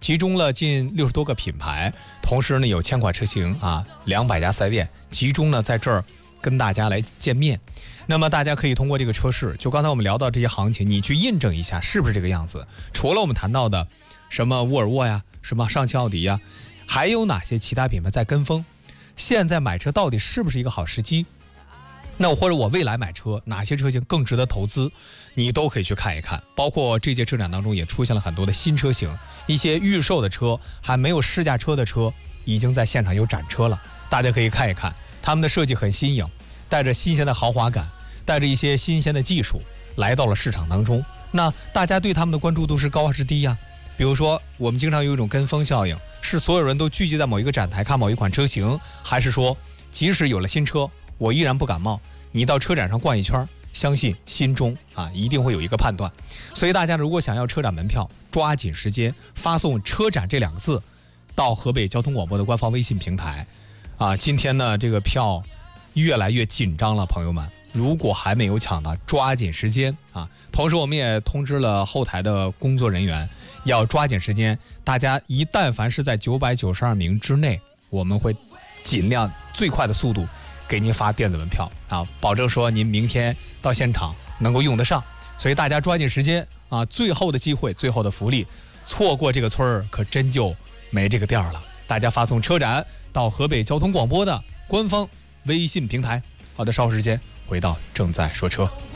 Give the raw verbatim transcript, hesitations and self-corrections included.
集中了近六十多个品牌，同时呢有千款车型啊，两百家四 S 店集中呢在这儿跟大家来见面。那么大家可以通过这个车市，就刚才我们聊到这些行情，你去印证一下是不是这个样子。除了我们谈到的什么沃尔沃呀，什么上汽奥迪呀，还有哪些其他品牌在跟风？现在买车到底是不是一个好时机？那我或者我未来买车，哪些车型更值得投资，你都可以去看一看。包括这届车展当中也出现了很多的新车型，一些预售的车，还没有试驾车的车，已经在现场有展车了，大家可以看一看。他们的设计很新颖，带着新鲜的豪华感，带着一些新鲜的技术来到了市场当中。那大家对他们的关注度是高还是低呀？比如说我们经常有一种跟风效应，是所有人都聚集在某一个展台看某一款车型，还是说即使有了新车我依然不感冒？你到车展上逛一圈，相信心中啊一定会有一个判断。所以大家如果想要车展门票，抓紧时间发送车展这两个字到河北交通广播的官方微信平台啊。今天呢这个票越来越紧张了，朋友们，如果还没有抢的抓紧时间啊。同时我们也通知了后台的工作人员要抓紧时间，大家一旦凡是在九百九十二名之内，我们会尽量最快的速度给您发电子门票啊，保证说您明天到现场能够用得上。所以大家抓紧时间啊，最后的机会，最后的福利，错过这个村儿可真就没这个店了。大家发送车展到河北交通广播的官方微信平台。好的，稍后时间回到正在说车。